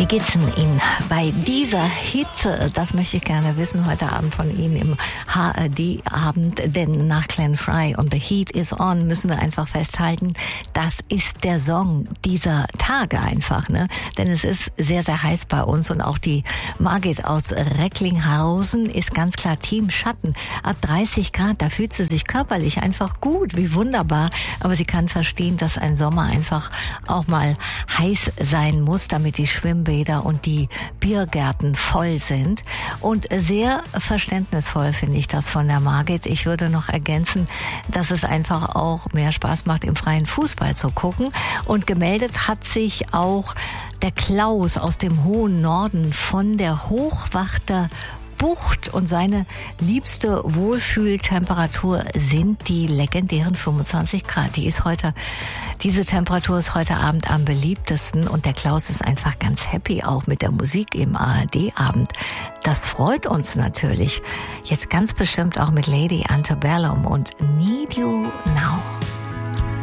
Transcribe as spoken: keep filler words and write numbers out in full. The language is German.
geht's denn Ihnen bei dieser Hitze? Das möchte ich gerne wissen heute Abend von Ihnen im H R D-Abend, denn nach Glenn Frey und The Heat is On müssen wir einfach festhalten, das ist der Song dieser Tage einfach, ne? Denn es ist sehr, sehr heiß bei uns und auch die Margit aus Recklinghausen ist ganz klar Team Schatten. Ab dreißig Grad, da fühlt sie sich körperlich einfach gut, wie wunderbar. Aber sie kann verstehen, dass ein Sommer einfach auch mal heiß sein muss, damit die Schwimmbäder und die Biergärten voll sind. Und sehr verständnisvoll finde ich das von der Margit. Ich würde noch ergänzen, dass es einfach auch mehr Spaß macht, im freien Fußball zu gucken. Und gemeldet hat sich auch der Klaus aus dem hohen Norden von der Hochwachter Bucht und seine liebste Wohlfühltemperatur sind die legendären fünfundzwanzig Grad. Die ist heute, diese Temperatur ist heute Abend am beliebtesten und der Klaus ist einfach ganz happy auch mit der Musik im A R D-Abend. Das freut uns natürlich. Jetzt ganz bestimmt auch mit Lady Antebellum und Need You Now.